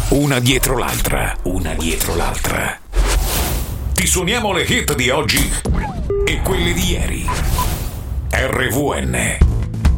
Una dietro l'altra, una dietro l'altra. Ti suoniamo le hit di oggi e quelle di ieri. RVN